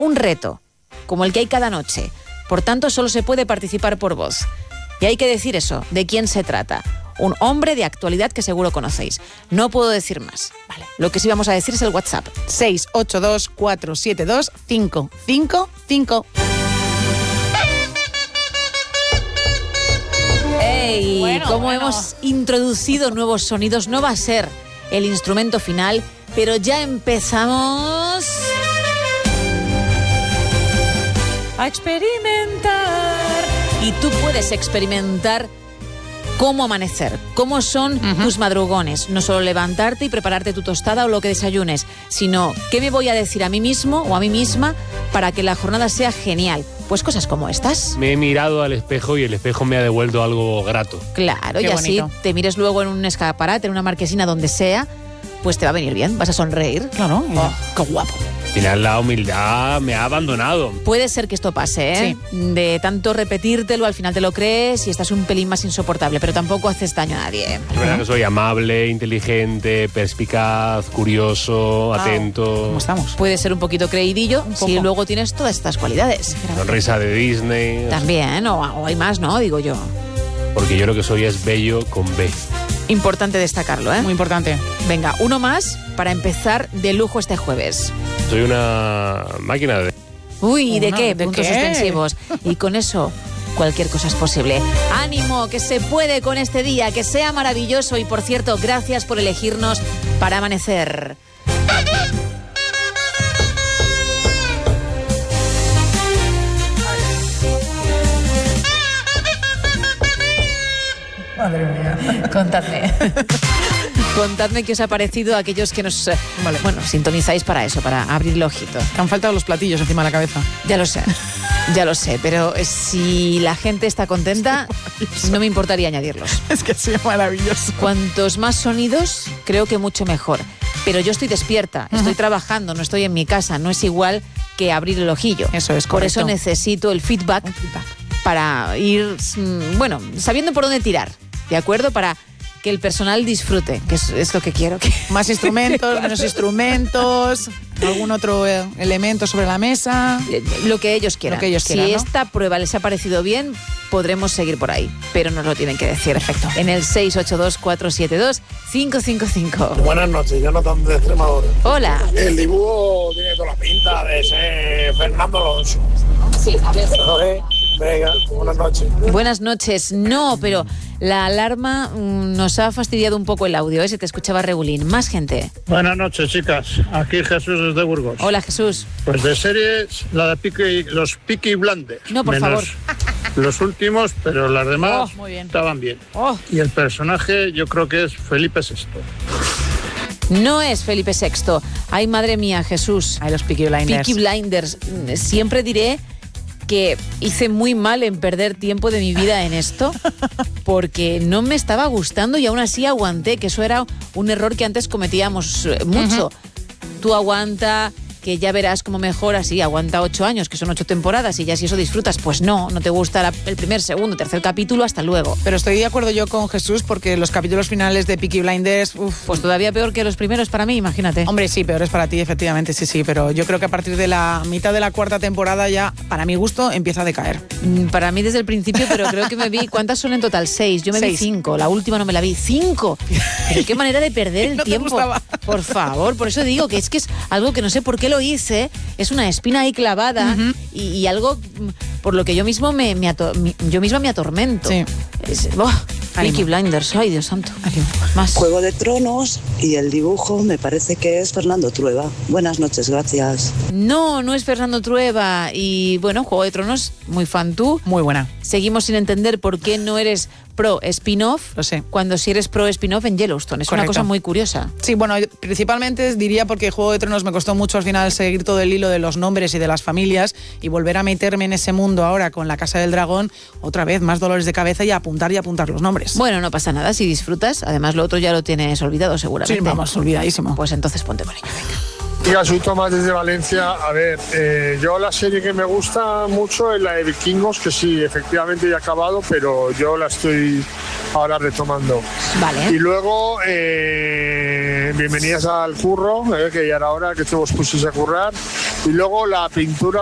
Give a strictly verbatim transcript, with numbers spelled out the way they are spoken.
un reto, como el que hay cada noche. Por tanto, solo se puede participar por voz. Y hay que decir eso, ¿de quién se trata? Un hombre de actualidad que seguro conocéis. No puedo decir más. Vale. Lo que sí vamos a decir es el WhatsApp. seis ocho dos cuatro siete dos cinco cinco cinco. ¡Ey! Bueno, ¿Cómo bueno. hemos introducido nuevos sonidos? No va a ser el instrumento final, pero ya empezamos a experimentar. Y tú puedes experimentar cómo amanecer, cómo son uh-huh. tus madrugones. No solo levantarte y prepararte tu tostada o lo que desayunes, sino qué me voy a decir a mí mismo o a mí misma para que la jornada sea genial. Pues cosas como estas. Me he mirado al espejo y el espejo me ha devuelto algo grato. Claro, qué y así bonito. te mires luego en un escaparate, en una marquesina, donde sea, pues te va a venir bien, vas a sonreír. Claro, Oh, qué guapo. Al final la humildad me ha abandonado. Puede ser que esto pase, ¿eh? Sí. De tanto repetírtelo, al final te lo crees y estás un pelín más insoportable, pero tampoco haces daño a nadie. Es verdad que soy amable, inteligente, perspicaz, curioso, Wow. atento. ¿Cómo estamos? Puede ser un poquito creidillo Un si poco. luego tienes todas estas cualidades. Sonrisa de Disney. También, o, o hay más, ¿no? Digo yo. Porque yo lo que soy es bello con B. Importante destacarlo, ¿eh? Muy importante. Venga, uno más para empezar de lujo este jueves. Soy una máquina de... Uy, ¿de Una, qué? ¿de Puntos qué? suspensivos. Y con eso, cualquier cosa es posible. ¡Ánimo! Que se puede con este día, que sea maravilloso. Y por cierto, gracias por elegirnos para amanecer. Madre mía. Contadme. Contadme qué os ha parecido a aquellos que nos, vale, bueno, sintonizáis para eso, para abrir el ojito. Te han faltado los platillos encima de la cabeza. Ya lo sé, ya lo sé, pero si la gente está contenta, no me importaría añadirlos. Es que sí, maravilloso. Cuantos más sonidos, creo que mucho mejor. Pero yo estoy despierta, estoy uh-huh. trabajando, no estoy en mi casa, no es igual que abrir el ojillo. Eso es correcto. Por eso necesito el feedback, feedback para ir, bueno, sabiendo por dónde tirar, ¿de acuerdo? Para que el personal disfrute, que es, es lo que quiero. Que... Más instrumentos, menos instrumentos, algún otro eh, elemento sobre la mesa. Lo que ellos quieran. Lo que ellos quieran, si ¿no? esta prueba les ha parecido bien, podremos seguir por ahí, pero nos lo tienen que decir. Perfecto. En el seis ocho dos cuatro siete dos cinco cinco cinco. Buenas noches, Jonathan de Extremadura. Hola. El dibujo tiene toda la pinta de ser Fernando Alonso. Sí, a ver. ¿Eh? Venga, buenas noches. Buenas noches. No, pero la alarma mmm, nos ha fastidiado un poco el audio, ¿eh? Se te escuchaba regulín. Más gente. Buenas noches, chicas. Aquí Jesús desde Burgos. Hola, Jesús. Pues de series, la de Peaky, los Peaky Blinders. No, por menos favor. Los últimos, pero las demás Oh, muy bien. estaban bien. Oh. Y el personaje yo creo que es Felipe sexto. No es Felipe sexto. Ay, madre mía, Jesús. Ay, los Peaky Blinders. Peaky Blinders. Siempre diré que hice muy mal en perder tiempo de mi vida en esto, porque no me estaba gustando y aún así aguanté, que eso era un error que antes cometíamos mucho. Uh-huh. Tú aguanta, que ya verás cómo mejora, sí, aguanta ocho años, que son ocho temporadas, y ya si eso disfrutas, pues no, no te gusta la, el primer, segundo, tercer capítulo, hasta luego. Pero estoy de acuerdo yo con Jesús, porque los capítulos finales de Peaky Blinders, uf, pues todavía peor que los primeros para mí, imagínate. Hombre, sí, peor es para ti, efectivamente, sí, sí, pero yo creo que a partir de la mitad de la cuarta temporada ya, para mi gusto, empieza a decaer. Para mí desde el principio, pero creo que me vi, ¿cuántas son en total? Seis, yo me Seis. vi cinco, la última no me la vi, cinco. Pero qué manera de perder el no te tiempo. gustaba. Por favor, por eso digo que es que es algo que no sé por qué lo hice, es una espina ahí clavada uh-huh. y, y algo por lo que yo mismo me, me ato, yo misma me atormento. Sí. Es, oh, Peaky Blinders, ay Dios santo. Ánimo. Más. Juego de Tronos y el dibujo me parece que es Fernando Trueba. Buenas noches, gracias. No, no es Fernando Trueba y bueno, Juego de Tronos, muy fan tú. Muy buena. Seguimos sin entender por qué no eres pro spin-off, lo sé, cuando si eres pro spin-off en Yellowstone. Es correcto. Una cosa muy curiosa. Sí, bueno, principalmente diría porque Juego de Tronos me costó mucho al final seguir todo el hilo de los nombres y de las familias y volver a meterme en ese mundo ahora con La Casa del Dragón, otra vez más dolores de cabeza y apuntar y apuntar los nombres. Bueno, no pasa nada si disfrutas, además lo otro ya lo tienes olvidado seguramente. Sí, vamos, olvidadísimo. Pues entonces ponte con ello, venga. Mira, soy Tomás desde Valencia. A ver, eh, yo la serie que me gusta mucho es la de Vikingos, que sí, efectivamente ya he acabado, pero yo la estoy ahora retomando. Vale. Y luego, eh, bienvenidas al curro, eh, que ya era hora que te vos pusiese a currar. Y luego la pintura